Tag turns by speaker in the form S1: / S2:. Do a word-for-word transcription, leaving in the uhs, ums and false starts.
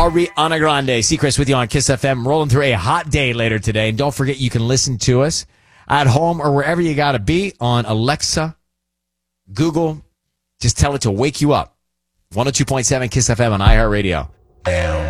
S1: Ariana Grande. Seacrest with you on Kiss F M. Rolling through a hot day later today. And don't forget, you can listen to us at home or wherever you got to be on Alexa, Google. Just tell it to wake you up. one oh two point seven Kiss F M on iHeartRadio.
S2: Down.